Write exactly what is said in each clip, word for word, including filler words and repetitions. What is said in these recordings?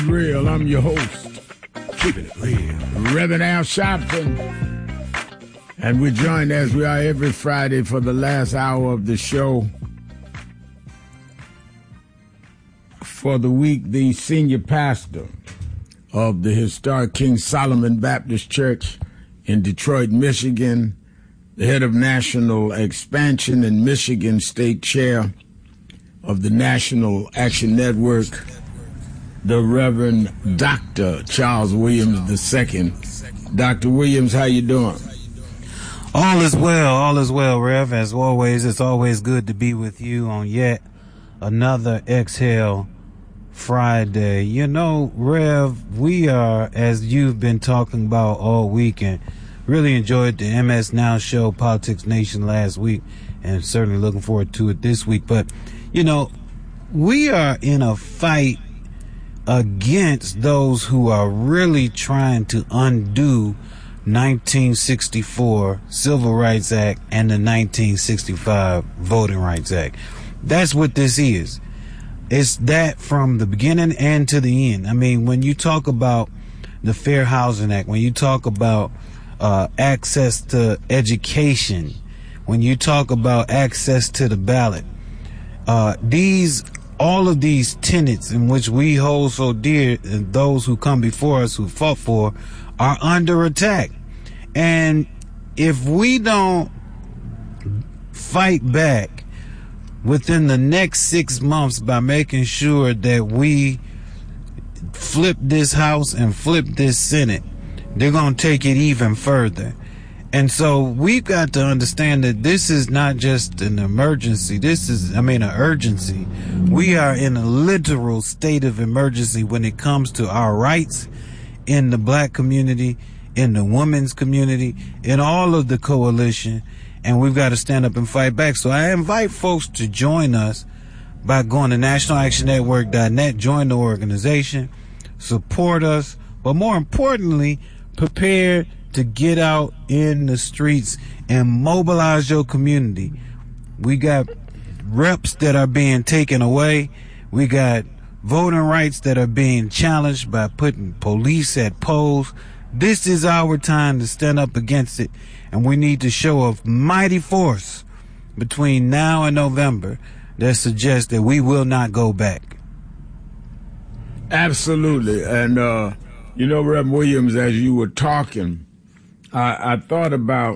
Real, I'm your host. Keeping it real. Reverend Al Sharpton. And we're joined as we are every Friday for the last hour of the show. For the week, the senior pastor of the historic King Solomon Baptist Church in Detroit, Michigan, the head of national expansion and Michigan State Chair of the National Action Network, the Reverend Doctor Charles Williams the Second. Doctor Williams, how you doing? All is well, all is well, Rev. As always, it's always good to be with you on yet another Exhale Friday. You know, Rev, we are, as you've been talking about all weekend, really enjoyed the M S Now show, Politics Nation, last week, and certainly looking forward to it this week. But, you know, we are in a fight against those who are really trying to undo nineteen sixty-four Civil Rights Act and the nineteen sixty-five Voting Rights Act. That's what this is. It's that from the beginning and to the end. I mean, when you talk about the Fair Housing Act, when you talk about uh, access to education, when you talk about access to the ballot, uh, these all of these tenets in which we hold so dear, and those who come before us who fought for, are under attack. And if we don't fight back within the next six months by making sure that we flip this House and flip this Senate, they're going to take it even further. And so we've got to understand that this is not just an emergency. This is, I mean, an urgency. We are in a literal state of emergency when it comes to our rights in the black community, in the women's community, in all of the coalition. And we've got to stand up and fight back. So I invite folks to join us by going to national action network dot net, join the organization, support us, but more importantly, prepare to get out in the streets and mobilize your community. We got reps that are being taken away. We got voting rights that are being challenged by putting police at polls. This is our time to stand up against it, and we need to show a mighty force between now and November that suggests that we will not go back. Absolutely. And, uh, you know, Reverend Williams, as you were talking, I, I thought about,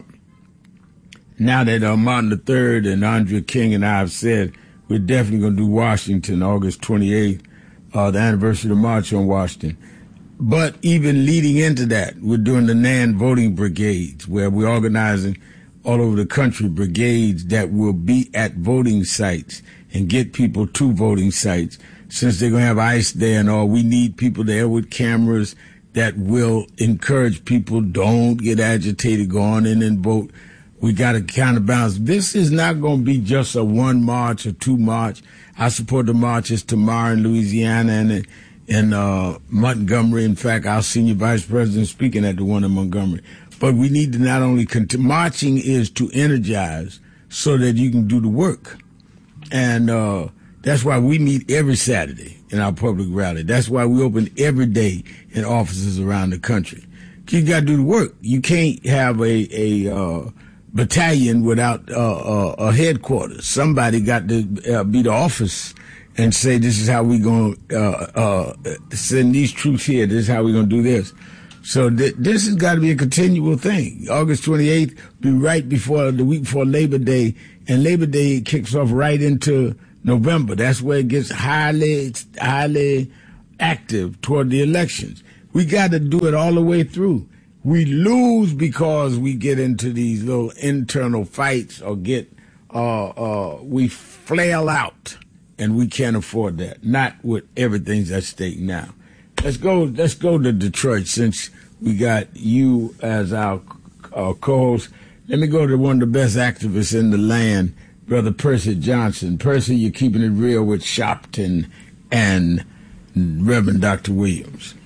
now that uh, Martin the Third and Andrea King and I have said we're definitely going to do Washington August twenty-eighth, uh, the anniversary of the March on Washington. But even leading into that, we're doing the N A N voting brigades, where we're organizing all over the country brigades that will be at voting sites and get people to voting sites. Since they're going to have ICE there and all, we need people there with cameras that will encourage people, don't get agitated, go on in and vote. We got to counterbalance. This is not going to be just a one march or two march. I support the marches tomorrow in Louisiana and in uh, Montgomery. In fact, our senior vice president speaking at the one in Montgomery. But we need to not only continue. Marching is to energize so that you can do the work. And uh, that's why we meet every Saturday in our public rally. That's why we open every day in offices around the country. You got to do the work. You can't have a, a uh, battalion without uh, uh, a headquarters. Somebody got to uh, be the office and say, this is how we're going to uh, uh, send these troops here. This is how we're going to do this. So th- this has got to be a continual thing. August twenty-eighth be right before the week before Labor Day, and Labor Day kicks off right into November. That's where it gets highly, highly active toward the elections. We got to do it all the way through. We lose because we get into these little internal fights or get, uh, uh, we flail out, and we can't afford that. Not with everything's at stake now. Let's go, let's go to Detroit since we got you as our uh, co-host. Let me go to one of the best activists in the land, Brother Percy Johnson. Percy, you're keeping it real with Sharpton and Reverend Doctor Williams.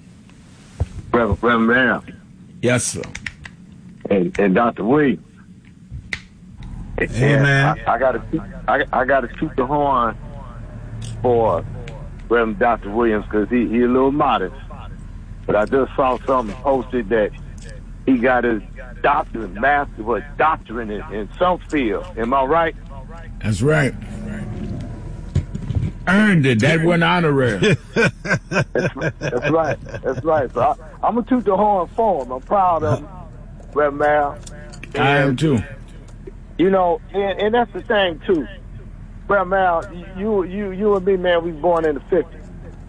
Reverend, Reverend Brown. Yes, sir. And, and Doctor Williams. Hey, man. I, I got to, I, I got to shoot the horn for Reverend Doctor Williams, because he, he a little modest. But I just saw something posted that he got his doctorate, master, what, doctorate in, in some field. Am I right? That's right. Earned it. That went honorary. that's, that's right. That's right. So I, I'm going to toot the horn for him. I'm proud of him, Reverend Mal. I am too. You know, and, and that's the thing, too. Reverend Mal, you, you, you and me, man, we was born in the fifties.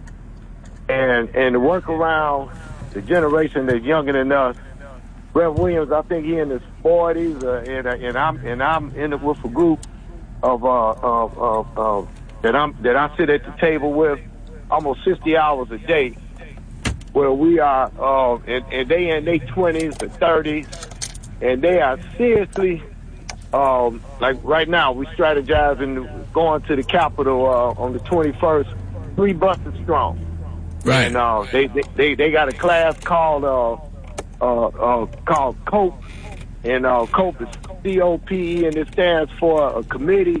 And, and to work around the generation that's younger than us, Reverend Williams, I think he in his forties, uh, and, uh, and I'm and I'm in it with a group of uh of, of, of that I'm that I sit at the table with almost sixty hours a day, where we are uh and, and they in their twenties or thirties, and they are seriously um like right now we strategizing going to the Capitol uh, on the twenty-first, three buses strong. Right. And uh, they, they they they got a class called uh uh, uh called COPE, and uh COPE is C O P E, and it stands for a Committee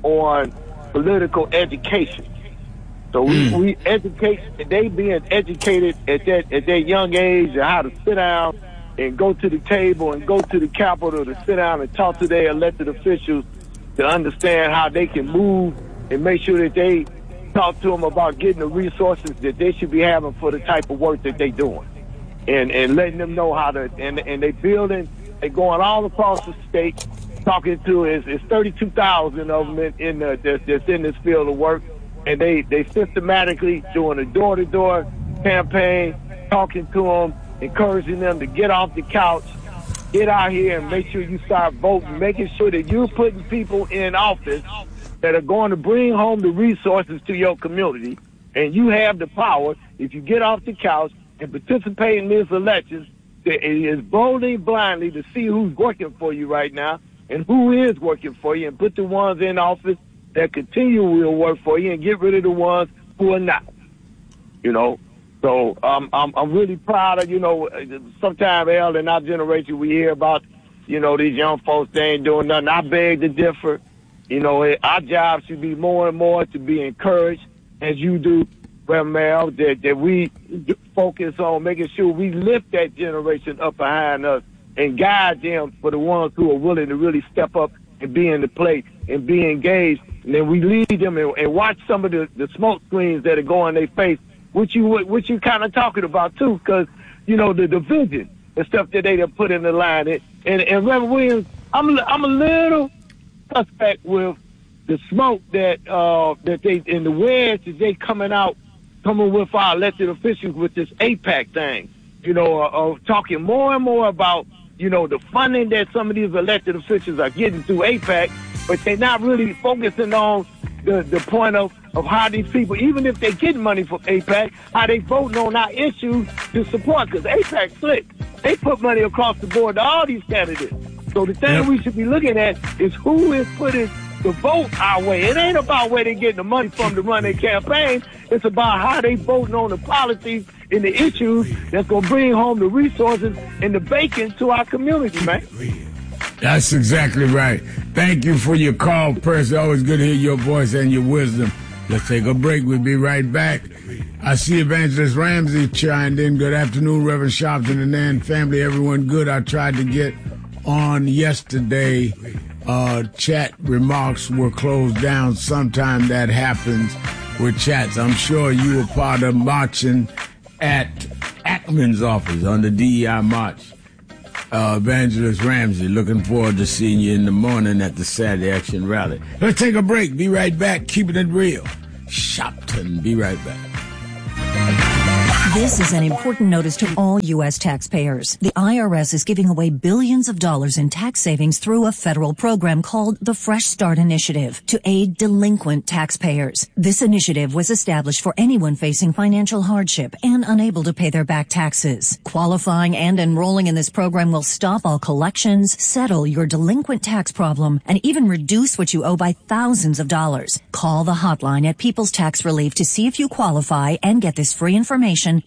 on Political Education. So we, mm. we educate, they being educated at that at that young age and how to sit down and go to the table and go to the Capitol to sit down and talk to their elected officials to understand how they can move and make sure that they talk to them about getting the resources that they should be having for the type of work that they're doing, and and letting them know how to, and and they building, they going all across the state, talking to, it's, it's thirty-two thousand of them in, in the, that's, that's in this field of work, and they, they systematically doing a door-to-door campaign, talking to them, encouraging them to get off the couch, get out here and make sure you start voting, making sure that you're putting people in office that are going to bring home the resources to your community, and you have the power, if you get off the couch and participate in these elections, that it is boldly, blindly to see who's working for you right now and who is working for you, and put the ones in office that continue will work for you and get rid of the ones who are not. You know, so um, I'm I'm really proud of, you know, sometimes, Al, in our generation, we hear about, you know, these young folks, they ain't doing nothing. I beg to differ. You know, our job should be more and more to be encouraged, as you do, Reverend Mal, that, that we focus on making sure we lift that generation up behind us and guide them for the ones who are willing to really step up and be in the play and be engaged. And then we lead them and, and watch some of the, the smoke screens that are going in their face, which you which you kind of talking about too, because, you know, the division and stuff that they done put in the line. And, and, and Reverend Williams, I'm, I'm a little suspect with the smoke that uh that they in the wedge that they coming out coming with our elected officials with this AIPAC thing, you know, uh, uh, talking more and more about, you know, the funding that some of these elected officials are getting through AIPAC, but they're not really focusing on the the point of of how these people, even if they get money from AIPAC, how they voting on our issues to support, because AIPAC slick, they put money across the board to all these candidates. So the thing yep. we should be looking at is who is putting the vote our way. It ain't about where they getting the money from to run their campaign. It's about how they voting on the policies and the issues that's going to bring home the resources and the bacon to our community, man. That's exactly right. Thank you for your call, Percy. Always good to hear your voice and your wisdom. Let's take a break. We'll be right back. I see Evangelist Ramsey chimed in. Good afternoon, Reverend Sharpton and Nan family. Everyone good. I tried to get on yesterday. Uh, chat remarks were closed down. Sometime that happens with chats. I'm sure you were part of marching at Ackman's office on the D E I march. Uh, Evangelist Ramsey, looking forward to seeing you in the morning at the Saturday Action Rally. Let's take a break. Be right back. Keeping it real. Shopton. Be right back. This is an important notice to all U S taxpayers. The I R S is giving away billions of dollars in tax savings through a federal program called the Fresh Start Initiative to aid delinquent taxpayers. This initiative was established for anyone facing financial hardship and unable to pay their back taxes. Qualifying and enrolling in this program will stop all collections, settle your delinquent tax problem, and even reduce what you owe by thousands of dollars. Call the hotline at People's Tax Relief to see if you qualify and get this free information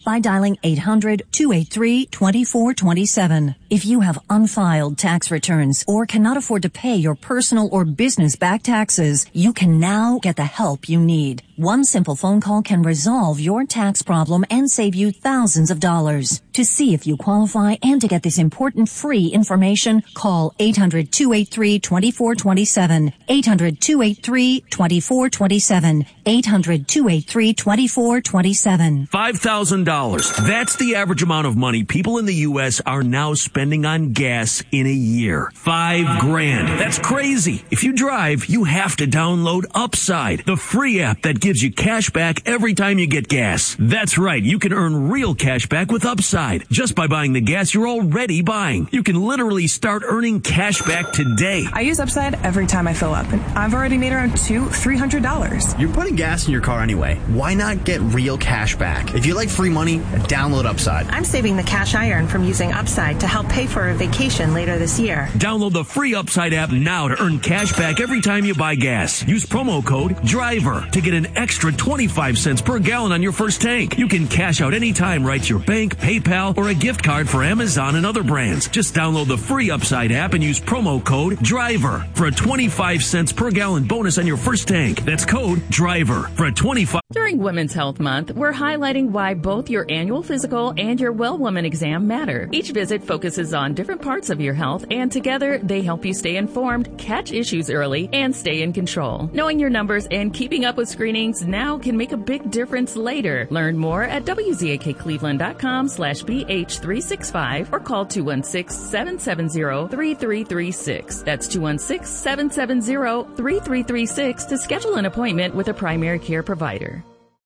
by dialing eight hundred, two eight three, two four two seven. If you have unfiled tax returns or cannot afford to pay your personal or business back taxes, you can now get the help you need. One simple phone call can resolve your tax problem and save you thousands of dollars. To see if you qualify and to get this important free information, call eight hundred, two eight three, two four two seven, eight hundred, two eight three, two four two seven, eight hundred, two eight three, two four two seven. five thousand dollars. That's the average amount of money people in the U S are now spending on gas in a year. Five grand. That's crazy. If you drive, you have to download Upside, the free app that gives you cash back every time you get gas. That's right. You can earn real cash back with Upside just by buying the gas you're already buying. You can literally start earning cash back today. I use Upside every time I fill up, and I've already made around two, three hundred dollars. You're putting gas in your car anyway. Why not get real cash back? If you like free money, download Upside. I'm saving the cash I earn from using Upside to help pay for a vacation later this year. Download the free Upside app now to earn cash back every time you buy gas. Use promo code DRIVER to get an extra twenty-five cents per gallon on your first tank. You can cash out anytime right to your bank, PayPal, or a gift card for Amazon and other brands. Just download the free Upside app and use promo code DRIVER for a twenty-five cents per gallon bonus on your first tank. That's code DRIVER for a twenty-five. During Women's Health Month, we're highlighting why both your annual physical and your Well Woman exam matter. Each visit focuses on different parts of your health, and together they help you stay informed, catch issues early, and stay in control. Knowing your numbers and keeping up with screenings now can make a big difference later. Learn more at W Z A K Cleveland dot com slash B H three sixty-five or call two one six, seven seven zero, three three three six. That's two one six, seven seven zero, three three three six to schedule an appointment with a primary care provider.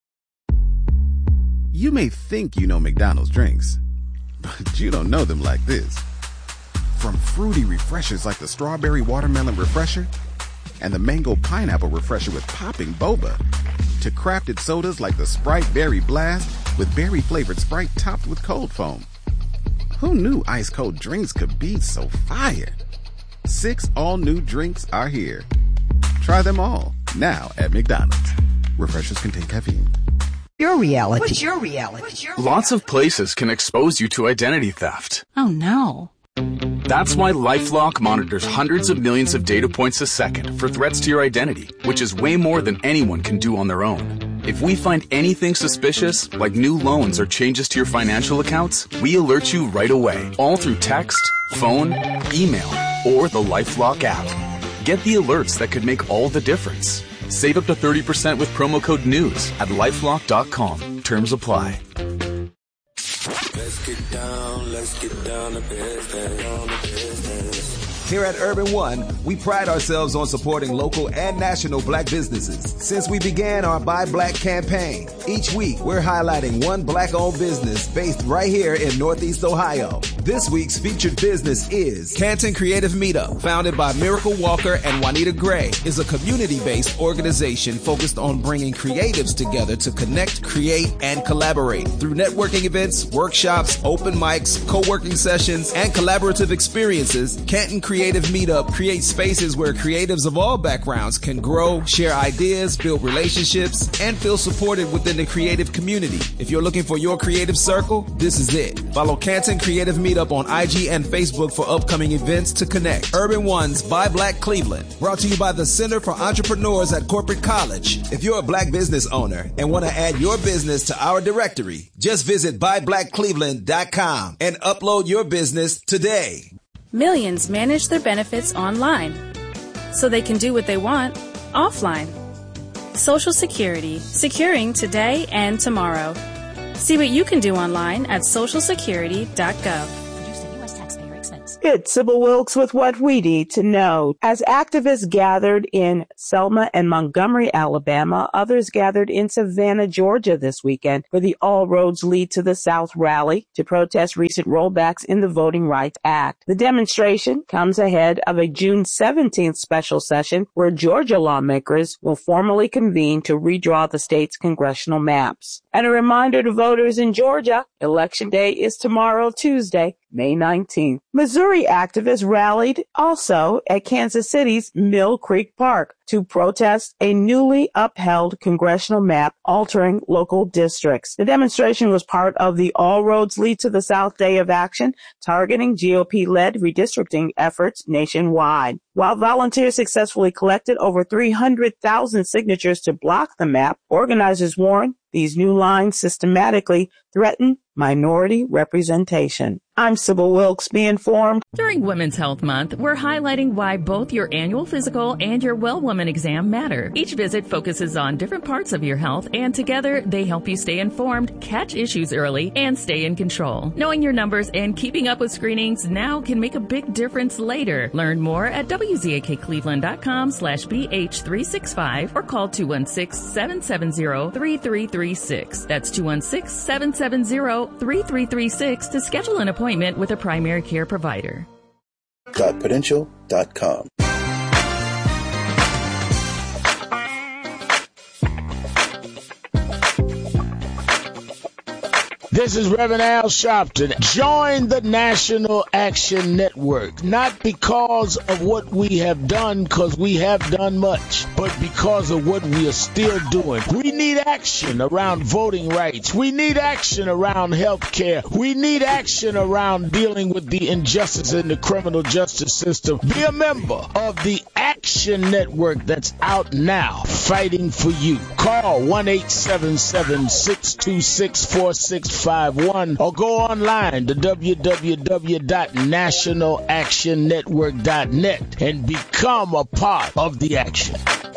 You may think you know McDonald's drinks, but you don't know them like this. From fruity refreshers like the Strawberry Watermelon Refresher and the Mango Pineapple Refresher with popping boba, to crafted sodas like the Sprite Berry Blast with berry-flavored Sprite topped with cold foam. Who knew ice-cold drinks could be so fire? Six all-new drinks are here. Try them all, now at McDonald's. Refreshers contain caffeine. Your reality. What's your reality? What's your reality? Lots of places can expose you to identity theft. Oh no. That's why LifeLock monitors hundreds of millions of data points a second for threats to your identity, which is way more than anyone can do on their own. If we find anything suspicious, like new loans or changes to your financial accounts, we alert you right away, all through text, phone, email, or the LifeLock app. Get the alerts that could make all the difference. Save up to thirty percent with promo code NEWS at lifelock dot com. Terms apply. Let's get down, let's get down to business, down to business. Here at Urban One, we pride ourselves on supporting local and national black businesses. Since we began our Buy Black campaign, each week we're highlighting one black-owned business based right here in Northeast Ohio. This week's featured business is Canton Creative Meetup, founded by Miracle Walker and Juanita Gray, is a community-based organization focused on bringing creatives together to connect, create, and collaborate. Through networking events, workshops, open mics, co-working sessions, and collaborative experiences, Canton Creative Meetup creates spaces where creatives of all backgrounds can grow, share ideas, build relationships, and feel supported within the creative community. If you're looking for your creative circle, this is it. Follow Canton Creative Meetup on I G and Facebook for upcoming events to connect. Urban One's Buy Black Cleveland, brought to you by the Center for Entrepreneurs at Corporate College. If you're a black business owner and want to add your business to our directory, just visit buy black cleveland dot com and upload your business today. Millions manage their benefits online, so they can do what they want offline. Social Security, securing today and tomorrow. See what you can do online at social security dot gov. It's Sybil Wilkes with what we need to know. As activists gathered in Selma and Montgomery, Alabama, others gathered in Savannah, Georgia this weekend for the All Roads Lead to the South rally to protest recent rollbacks in the Voting Rights Act. The demonstration comes ahead of a June seventeenth special session where Georgia lawmakers will formally convene to redraw the state's congressional maps. And a reminder to voters in Georgia, Election Day is tomorrow, Tuesday. May nineteenth. Missouri activists rallied also at Kansas City's Mill Creek Park to protest a newly upheld congressional map altering local districts. The demonstration was part of the All Roads Lead to the South Day of Action, targeting G O P-led redistricting efforts nationwide. While volunteers successfully collected over three hundred thousand signatures to block the map, organizers warn these new lines systematically threaten minority representation. I'm Sybil Wilkes. Be informed. During Women's Health Month, we're highlighting why both your annual physical and your Well Woman exam matter. Each visit focuses on different parts of your health, and together they help you stay informed, catch issues early, and stay in control. Knowing your numbers and keeping up with screenings now can make a big difference later. Learn more at W Z A K Cleveland dot com slash B H three sixty-five or call two one six, seven seven zero, three three three six. That's two one six, seven seven zero, three three three six to schedule an appointment with a primary care provider. Prudential dot com. This is Reverend Al Sharpton. Join the National Action Network, not because of what we have done, because we have done much, but because of what we are still doing. We need action around voting rights. We need action around health care. We need action around dealing with the injustice in the criminal justice system. Be a member of the Action Network that's out now, fighting for you. Call one eight seven seven, six two six, four six five one or go online to w w w dot national action network dot net and become a part of the action.